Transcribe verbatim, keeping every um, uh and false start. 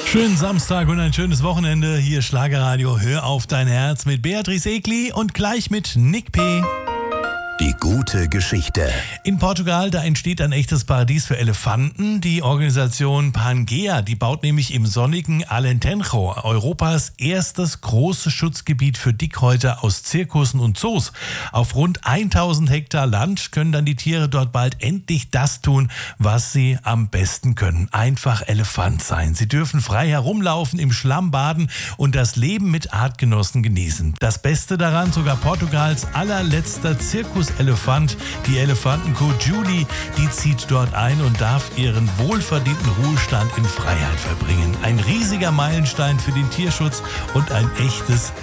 Schönen Samstag und ein schönes Wochenende. Hier Schlagerradio, hör auf dein Herz mit Beatrice Egli und gleich mit Nick P. Die gute Geschichte. In Portugal, da entsteht ein echtes Paradies für Elefanten. Die Organisation Pangea, die baut nämlich im sonnigen Alentejo Europas erstes großes Schutzgebiet für Dickhäuter aus Zirkussen und Zoos. Auf rund tausend Hektar Land können dann die Tiere dort bald endlich das tun, was sie am besten können. Einfach Elefant sein. Sie dürfen frei herumlaufen, im Schlamm baden und das Leben mit Artgenossen genießen. Das Beste daran, sogar Portugals allerletzter Zirkus Elefant, die Elefantenkuh Julie, die zieht dort ein und darf ihren wohlverdienten Ruhestand in Freiheit verbringen. Ein riesiger Meilenstein für den Tierschutz und ein echtes